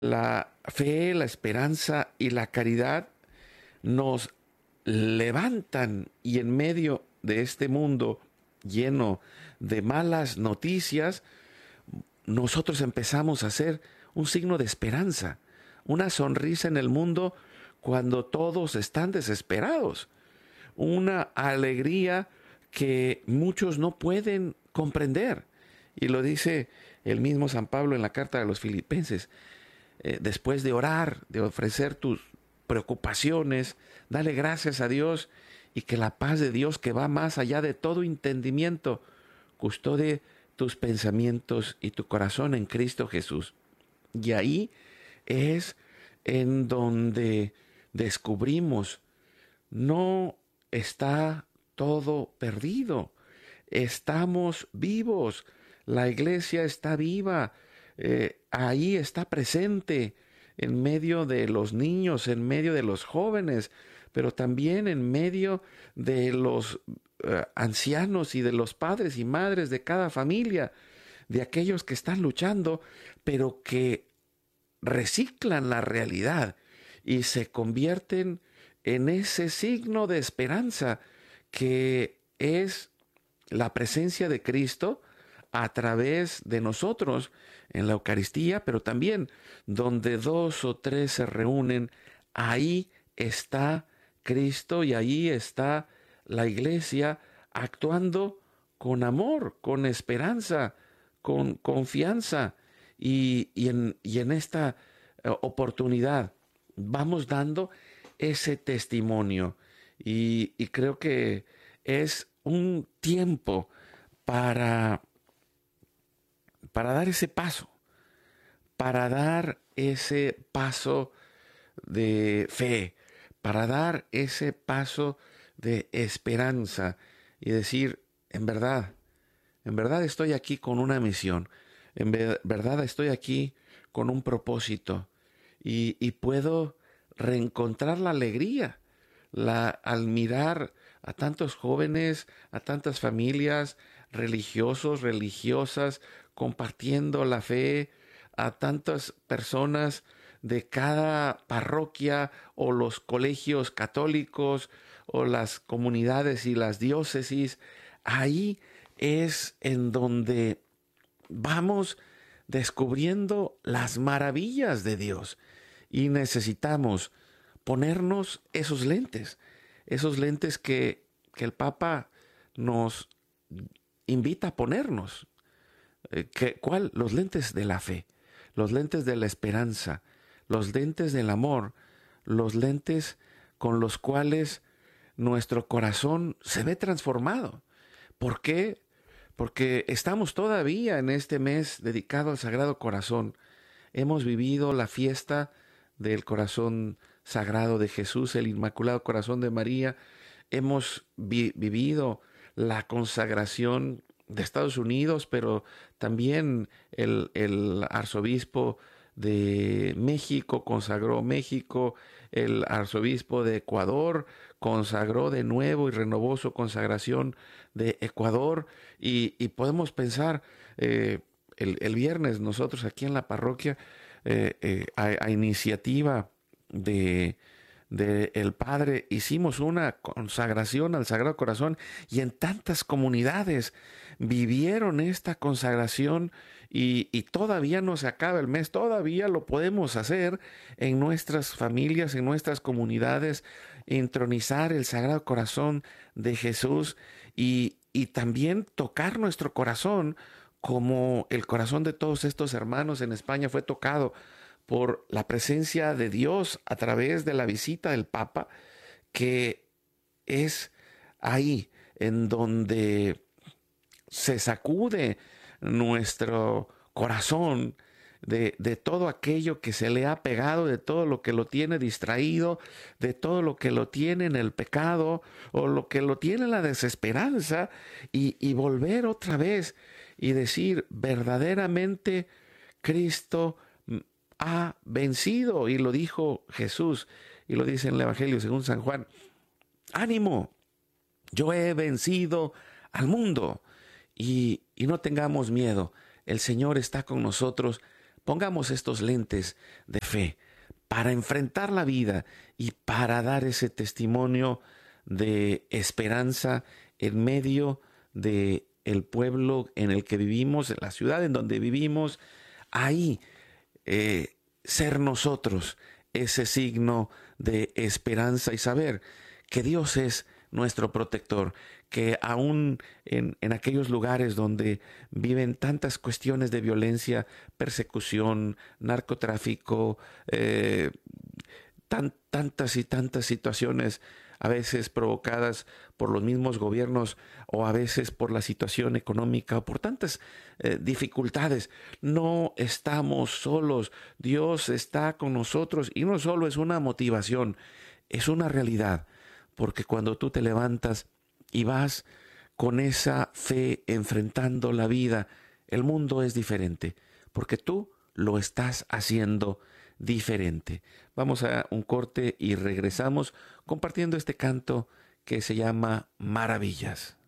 La fe, la esperanza y la caridad nos levantan, y en medio de este mundo lleno de malas noticias, nosotros empezamos a ser un signo de esperanza, una sonrisa en el mundo cuando todos están desesperados, una alegría que muchos no pueden comprender. Y lo dice el mismo San Pablo en la carta de los Filipenses. Después de orar, de ofrecer tus preocupaciones, dale gracias a Dios, y que la paz de Dios, que va más allá de todo entendimiento, custodie tus pensamientos y tu corazón en Cristo Jesús. Y ahí es en donde descubrimos, no está todo perdido, estamos vivos, la iglesia está viva, ahí está presente, en medio de los niños, en medio de los jóvenes, pero también en medio de los ancianos y de los padres y madres de cada familia, de aquellos que están luchando, pero que reciclan la realidad y se convierten en ese signo de esperanza que es la presencia de Cristo a través de nosotros en la Eucaristía, pero también donde dos o tres se reúnen, ahí está Cristo y ahí está la Iglesia actuando con amor, con esperanza, con confianza, y en esta oportunidad vamos dando ese testimonio, y creo que es un tiempo para dar ese paso, para dar ese paso de fe, para dar ese paso de esperanza y decir, en verdad estoy aquí con una misión, verdad estoy aquí con un propósito, y puedo reencontrar la alegría al mirar a tantos jóvenes, a tantas familias, religiosos, religiosas, compartiendo la fe, a tantas personas de cada parroquia o los colegios católicos o las comunidades y las diócesis. Ahí es en donde vamos descubriendo las maravillas de Dios, y necesitamos ponernos esos lentes que el Papa nos invita a ponernos. ¿Cuál? Los lentes de la fe, los lentes de la esperanza, los lentes del amor, los lentes con los cuales nuestro corazón se ve transformado. ¿Por qué? Porque estamos todavía en este mes dedicado al Sagrado Corazón. Hemos vivido la fiesta del Corazón Sagrado de Jesús, el Inmaculado Corazón de María. Hemos vivido la consagración de Estados Unidos, pero también el arzobispo de México consagró México, el arzobispo de Ecuador consagró de nuevo y renovó su consagración de Ecuador, y podemos pensar, el viernes nosotros aquí en la parroquia, a iniciativa de el Padre, hicimos una consagración al Sagrado Corazón, y en tantas comunidades vivieron esta consagración, y todavía no se acaba el mes, todavía lo podemos hacer en nuestras familias, en nuestras comunidades, entronizar el Sagrado Corazón de Jesús, y también tocar nuestro corazón como el corazón de todos estos hermanos en España fue tocado por la presencia de Dios a través de la visita del Papa, que es ahí en donde se sacude nuestro corazón de todo aquello que se le ha pegado, de todo lo que lo tiene distraído, de todo lo que lo tiene en el pecado o lo que lo tiene en la desesperanza, y volver otra vez y decir, verdaderamente Cristo ha vencido, y lo dijo Jesús, y lo dice en el Evangelio según San Juan: ánimo, yo he vencido al mundo, y no tengamos miedo, el Señor está con nosotros Pongamos estos lentes de fe para enfrentar la vida y para dar ese testimonio de esperanza en medio de el pueblo en el que vivimos, en la ciudad en donde vivimos. Ahí ser nosotros ese signo de esperanza y saber que Dios es nuestro protector, que aún en aquellos lugares donde viven tantas cuestiones de violencia, persecución, narcotráfico, tantas y tantas situaciones, a veces provocadas por los mismos gobiernos o a veces por la situación económica o por tantas dificultades. No estamos solos, Dios está con nosotros y no solo es una motivación, es una realidad, porque cuando tú te levantas y vas con esa fe enfrentando la vida, el mundo es diferente, porque tú lo estás haciendo diferente. Vamos a un corte y regresamos compartiendo este canto que se llama Maravillas.